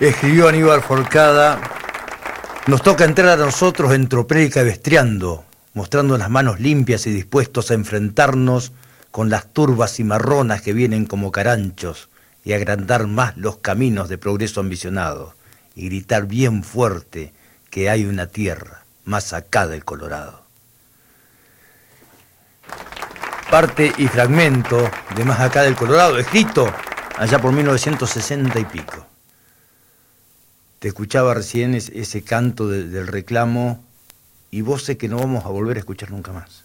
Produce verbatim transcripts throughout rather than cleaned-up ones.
Escribió Aníbal Forcada: nos toca entrar a nosotros en tropel cabestreando, mostrando las manos limpias y dispuestos a enfrentarnos con las turbas cimarronas que vienen como caranchos y agrandar más los caminos de progreso ambicionado y gritar bien fuerte que hay una tierra más acá del Colorado. Parte y fragmento de Más acá del Colorado, escrito allá por mil novecientos sesenta y pico. Te escuchaba recién ese, ese canto de, del reclamo y vos sé que no vamos a volver a escuchar nunca más.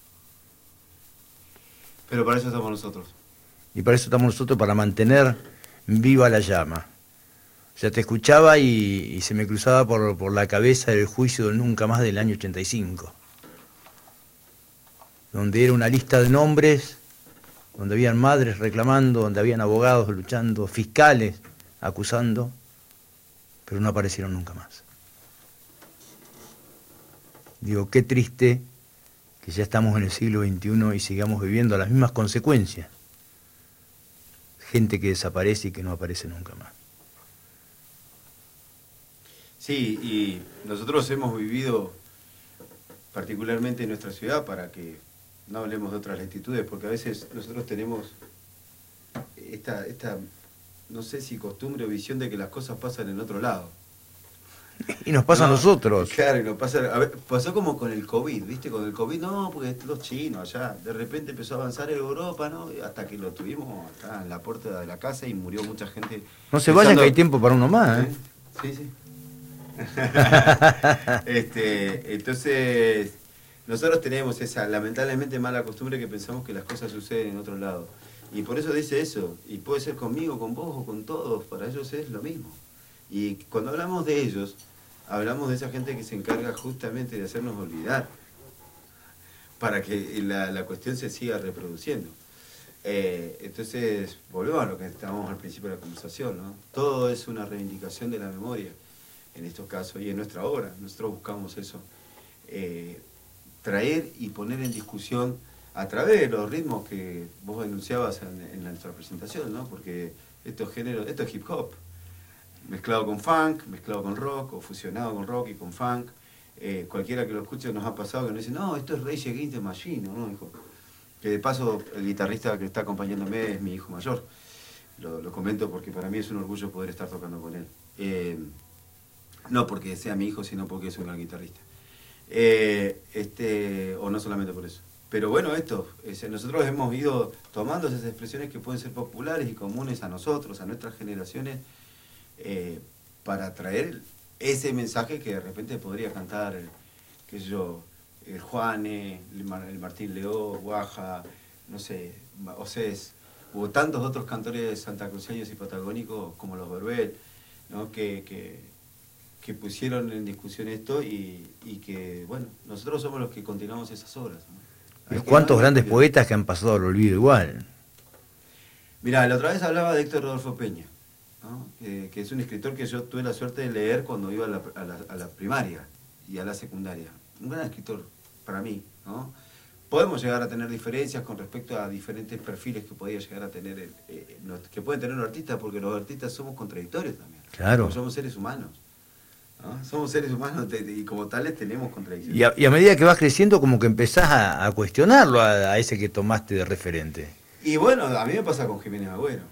Pero para eso estamos nosotros. Y para eso estamos nosotros, para mantener viva la llama. O sea, te escuchaba y, y se me cruzaba por, por la cabeza el juicio del Nunca Más del año ochenta y cinco. Donde era una lista de nombres, donde habían madres reclamando, donde habían abogados luchando, fiscales acusando, pero no aparecieron nunca más. Digo, qué triste que ya estamos en el siglo veintiuno y sigamos viviendo las mismas consecuencias. Gente que desaparece y que no aparece nunca más. Sí, y nosotros hemos vivido particularmente en nuestra ciudad, para que no hablemos de otras latitudes, porque a veces nosotros tenemos esta, esta no sé si costumbre o visión de que las cosas pasan en otro lado. Y nos pasa no, a nosotros. Claro, y nos pasa. A ver, pasó como con el COVID, ¿viste? Con el COVID, no, porque los chinos allá. De repente empezó a avanzar en Europa, ¿no? Hasta que lo tuvimos acá en la puerta de la casa y murió mucha gente. No se vayan, que hay tiempo para uno más, ¿eh? Sí, sí. este, entonces, nosotros tenemos esa lamentablemente mala costumbre que pensamos que las cosas suceden en otro lado. Y por eso dice eso. Y puede ser conmigo, con vos o con todos. Para ellos es lo mismo. Y cuando hablamos de ellos, hablamos de esa gente que se encarga justamente de hacernos olvidar, para que la, la cuestión se siga reproduciendo. Eh, entonces, volvemos a lo que estábamos al principio de la conversación, ¿no? Todo es una reivindicación de la memoria, en estos casos, y en nuestra obra. Nosotros buscamos eso, eh, traer y poner en discusión a través de los ritmos que vos enunciabas en, en nuestra presentación, ¿no? Porque estos géneros, esto es hip hop, mezclado con funk, mezclado con rock, o fusionado con rock y con funk. Eh, cualquiera que lo escuche nos ha pasado que nos dice, no, esto es Rage Against the Machine, ¿no, hijo? Que de paso, el guitarrista que está acompañándome es mi hijo mayor. Lo, lo comento porque para mí es un orgullo poder estar tocando con él. Eh, no porque sea mi hijo, sino porque es un gran guitarrista. Eh, este, o no solamente por eso. Pero bueno, esto, es, nosotros hemos ido tomando esas expresiones que pueden ser populares y comunes a nosotros, a nuestras generaciones, Eh, para traer ese mensaje que de repente podría cantar, qué sé yo, el Juane, el, Mar, el Martín Leó, Guaja, no sé, Océs, o tantos otros cantores santacruceños y patagónicos como los Verbel, ¿no? que, que, que pusieron en discusión esto y, y que, bueno, nosotros somos los que continuamos esas obras, ¿no? ¿Y cuántos grandes poetas que han pasado al olvido igual? Mirá, la otra vez hablaba de Héctor Rodolfo Peña, ¿no? Que, que es un escritor que yo tuve la suerte de leer cuando iba a la, a, la, a la primaria y a la secundaria. Un gran escritor para mí, ¿no? Podemos llegar a tener diferencias con respecto a diferentes perfiles que podía llegar a tener, el, eh, que pueden tener los artistas, porque los artistas somos contradictorios también. Claro. Somos seres humanos, ¿no? Somos seres humanos y como tales tenemos contradicciones. Y a, y a medida que vas creciendo, como que empezás a, a cuestionarlo a, a ese que tomaste de referente. Y bueno, a mí me pasa con Jiménez Agüero.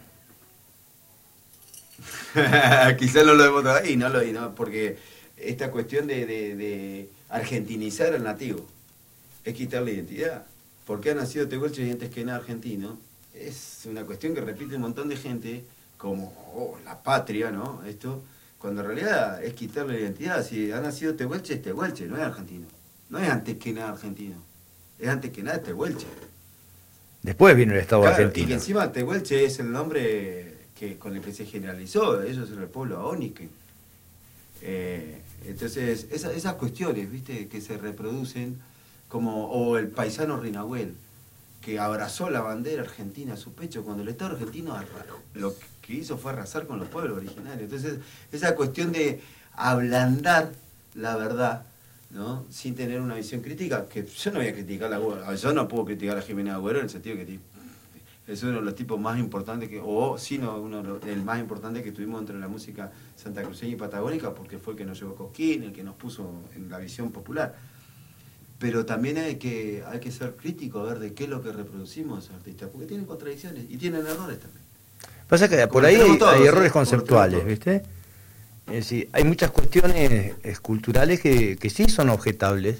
Quizás no lo vemos ahí, no lo vi, ¿no? Porque esta cuestión de, de, de argentinizar al nativo es quitarle identidad. ¿Por qué ha nacido Tehuelche y antes que nada argentino? Es una cuestión que repite un montón de gente como oh, la patria, ¿no? Esto, cuando en realidad es quitarle la identidad. Si ha nacido Tehuelche, es Tehuelche, no es argentino. No es antes que nada argentino. Es antes que nada Tehuelche. Después viene el Estado claro, argentino. Y que encima Tehuelche es el nombre que con el que se generalizó, ellos en el pueblo aónique. Eh, entonces, esa, esas cuestiones, ¿viste? Que se reproducen, como, o el paisano Rinahuel, que abrazó la bandera argentina a su pecho, cuando el Estado argentino lo que hizo fue arrasar con los pueblos originarios. Entonces, esa cuestión de ablandar la verdad, ¿no? Sin tener una visión crítica, que yo no voy a criticar la yo no puedo criticar a Jiménez Agüero en el sentido que Es uno de los tipos más importantes, que, o si no, uno de los- el más importante que tuvimos dentro de la música santacruceña y patagónica, porque fue el que nos llevó Cosquín, el que nos puso en la visión popular. Pero también hay que, hay que ser crítico a ver de qué es lo que reproducimos los artistas, porque tienen contradicciones y tienen errores también. Pasa que por Como ahí hay, tenemos todos, hay ¿eh? errores Como conceptuales, tenemos ¿viste? Es decir, hay muchas cuestiones esculturales que, que sí son objetables.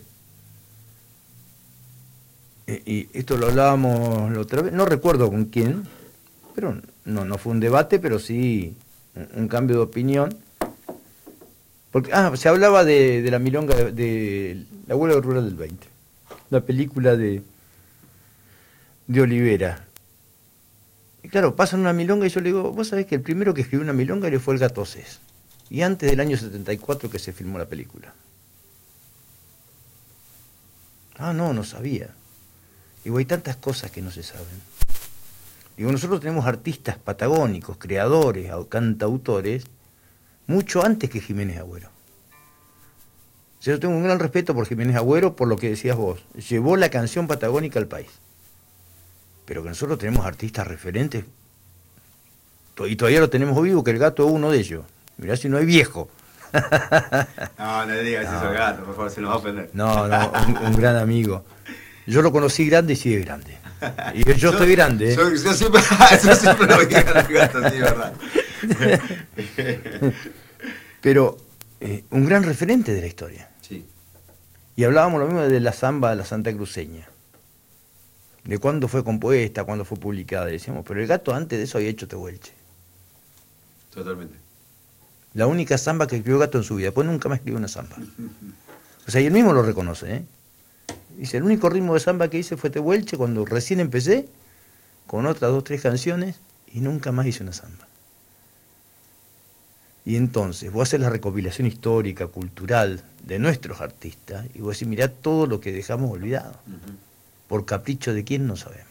Eh, Y esto lo hablábamos la otra vez, no recuerdo con quién, pero no, no fue un debate, pero sí un, un cambio de opinión. Porque, ah, se hablaba de, de la milonga de, de La Huelga Rural del veinte, la película de, de Olivera. Y claro, pasan una milonga y yo le digo, vos sabés que el primero que escribió una milonga le fue el Gato Cés. Y antes del año setenta y cuatro que se filmó la película. Ah, no, no sabía. Digo, hay tantas cosas que no se saben. Digo, nosotros tenemos artistas patagónicos, creadores, au- cantautores, mucho antes que Jiménez Agüero. O sea, yo tengo un gran respeto por Jiménez Agüero, por lo que decías vos. Llevó la canción patagónica al país. Pero que nosotros tenemos artistas referentes, to- y todavía lo tenemos vivo, que el Gato es uno de ellos. Mirá si no hay viejo. No, no le digas No. eso al Gato, por favor, se nos va a ofender. No, no, un, un gran amigo. Yo lo conocí grande y sigue grande. Y yo, yo estoy grande, ¿eh? Yo, yo siempre, yo siempre lo voy a al Gato, sí, verdad. Pero eh, un gran referente de la historia. Sí. Y hablábamos lo mismo de la samba de la Santa Cruceña. De cuándo fue compuesta, cuándo fue publicada. Decíamos, pero el Gato antes de eso había hecho Tehuelche. Totalmente. La única samba que escribió Gato en su vida. Después nunca más escribió una samba. O sea, y él mismo lo reconoce, ¿eh? Dice, el único ritmo de samba que hice fue Tehuelche cuando recién empecé, con otras dos, tres canciones, y nunca más hice una samba. Y entonces, vos haces la recopilación histórica, cultural, de nuestros artistas, y vos decís, mirá todo lo que dejamos olvidado. Ujú. Por capricho de quién no sabemos.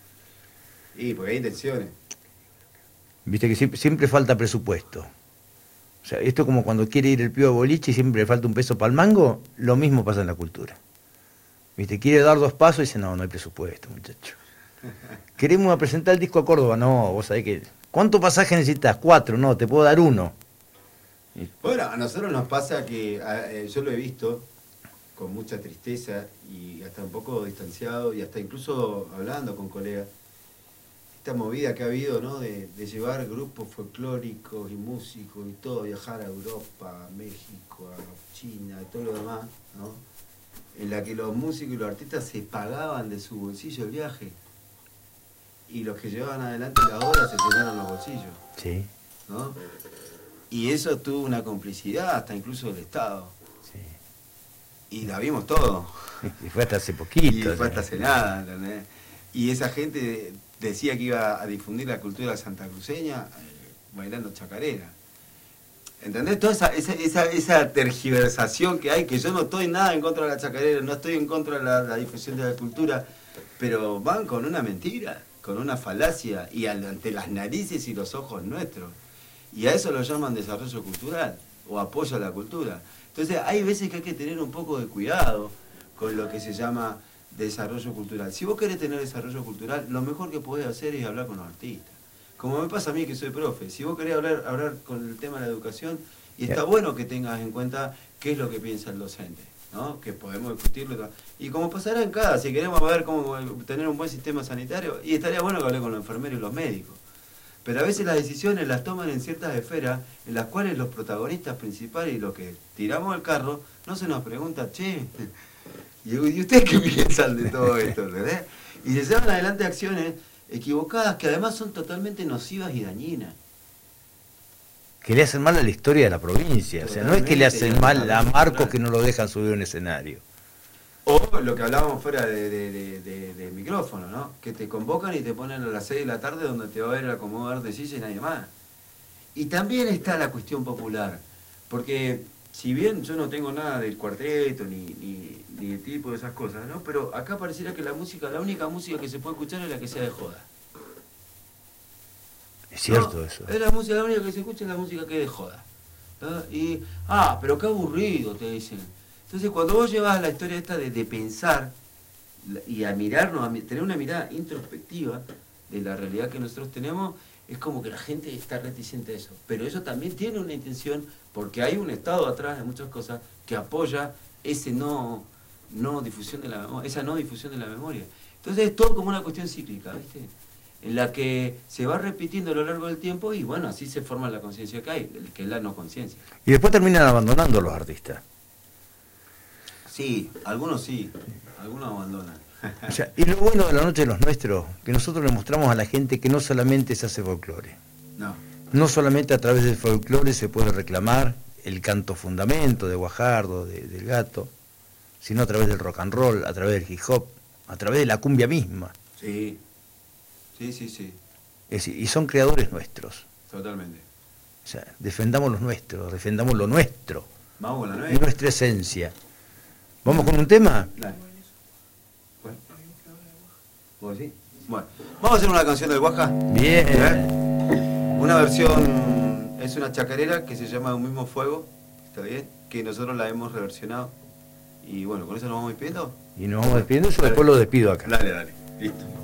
Y porque hay intenciones. Viste que siempre, siempre falta presupuesto. O sea, esto es como cuando quiere ir el pío a boliche y siempre le falta un peso para el mango, lo mismo pasa en la cultura. Viste, quiere dar dos pasos y dice, no, no hay presupuesto, muchacho. Queremos presentar el disco a Córdoba, no, vos sabés que... ¿Cuántos pasajes necesitas? Cuatro, no, te puedo dar uno. Y- Bueno, a nosotros nos pasa que a- eh, yo lo he visto con mucha tristeza y hasta un poco distanciado y hasta incluso hablando con colegas. Esta movida que ha habido, ¿no? De, de llevar grupos folclóricos y músicos y todo, viajar a Europa, a México, a China y todo lo demás, ¿no? En la que los músicos y los artistas se pagaban de su bolsillo el viaje y los que llevaban adelante las obras se llenaron los bolsillos, Sí, ¿no? Y eso tuvo una complicidad hasta incluso del Estado. sí. Y la vimos todo. Y fue hasta hace Y poquito. fue ¿sí? hasta hace nada, ¿entendés? Y esa gente decía que iba a difundir la cultura santacruceña eh, bailando chacarera. ¿Entendés? Toda esa, esa, esa, esa tergiversación que hay, que yo no estoy nada en contra de la chacarera, no estoy en contra de la, la difusión de la cultura, pero van con una mentira, con una falacia, y al- ante las narices y los ojos nuestros. Y a eso lo llaman desarrollo cultural, o apoyo a la cultura. Entonces hay veces que hay que tener un poco de cuidado con lo que se llama desarrollo cultural. Si vos querés tener desarrollo cultural, lo mejor que podés hacer es hablar con los artistas. Como me pasa a mí que soy profe, si vos querés hablar, hablar con el tema de la educación, y está bueno que tengas en cuenta qué es lo que piensa el docente, ¿no? Que podemos discutirlo. Y como pasará en cada, si queremos ver cómo tener un buen sistema sanitario, y estaría bueno que hable con los enfermeros y los médicos. Pero a veces las decisiones las toman en ciertas esferas en las cuales los protagonistas principales y los que tiramos el carro no se nos pregunta, che, ¿y ustedes qué piensan de todo esto? ¿Entendés? Y se llevan adelante acciones equivocadas que además son totalmente nocivas y dañinas. Que le hacen mal a la historia de la provincia. O sea, no es que le hacen mal a Marcos que no lo dejan subir a un escenario. O lo que hablábamos fuera de, de, de, de, de micrófono, ¿no? Que te convocan y te ponen a las seis de la tarde donde te va a ver el acomodar de silla y nadie más. Y también está la cuestión popular, porque si bien yo no tengo nada del cuarteto ni, ni, ni de tipo de esas cosas, ¿no? Pero acá pareciera que la música, la única música que se puede escuchar es la que sea de joda. Es cierto No, eso. Es la música, la única que se escucha es la música que es de joda. ¿No? Y, ah, pero qué aburrido, te dicen. Entonces, cuando vos llevas la historia esta de, de pensar y a mirarnos, a mi- tener una mirada introspectiva, de la realidad que nosotros tenemos, es como que la gente está reticente a eso. Pero eso también tiene una intención, porque hay un Estado atrás de muchas cosas que apoya ese no, no difusión de la memoria, esa no difusión de la memoria. Entonces es todo como una cuestión cíclica, ¿viste? En la que se va repitiendo a lo largo del tiempo y bueno, así se forma la conciencia que hay, que es la no conciencia. Y después terminan abandonando los artistas. Sí, algunos sí, algunos abandonan. O sea, y lo bueno de la noche de los nuestros, que nosotros le mostramos a la gente que no solamente se hace folclore. No. No solamente a través del folclore se puede reclamar el canto fundamento de Guajardo, de, del Gato, sino a través del rock and roll, a través del hip hop, a través de la cumbia misma. Sí, sí, sí, sí. Es decir, y son creadores nuestros. Totalmente. O sea, defendamos los nuestros, defendamos lo nuestro. Vamos con la Y nuestra. nuestra esencia. ¿Vamos con un tema? Dale. ¿Cuál? ¿Vos decís? Bueno, vamos a hacer una canción del Guaja. Bien. ¿Eh? Una versión, es una chacarera que se llama Un mismo fuego, ¿está bien? Que nosotros la hemos reversionado. Y bueno, con eso nos vamos despidiendo. Y nos vamos despidiendo, yo después lo despido acá. Dale, dale. Listo.